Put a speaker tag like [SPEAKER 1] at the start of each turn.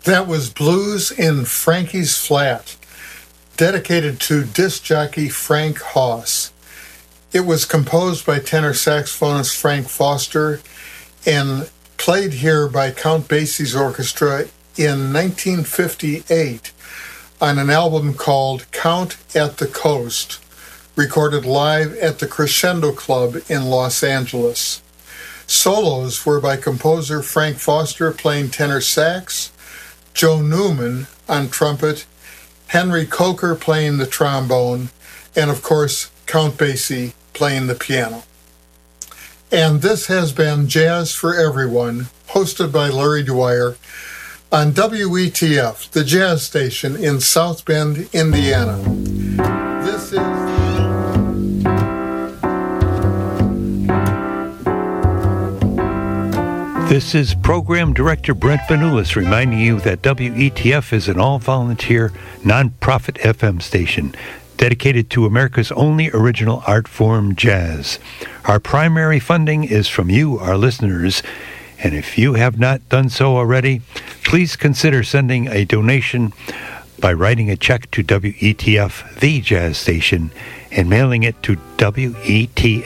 [SPEAKER 1] That was Blues in Frankie's Flat, dedicated to disc jockey Frank Haas. It was composed by tenor saxophonist Frank Foster and played here by Count Basie's orchestra in 1958 on an album called Count at the Coast, recorded live at the Crescendo Club in Los Angeles. Solos were by composer Frank Foster playing tenor sax, Joe Newman on trumpet, Henry Coker playing the trombone, and of course, Count Basie playing the piano. And this has been Jazz for Everyone, hosted by Larry Dwyer on WETF, the jazz station in South Bend, Indiana.
[SPEAKER 2] This is Program Director Brent Vanoulis reminding you that WETF is an all-volunteer, non-profit FM station dedicated to America's only original art form, jazz. Our primary funding is from you, our listeners, and if you have not done so already, please consider sending a donation by writing a check to WETF, the jazz station, and mailing it to WETF,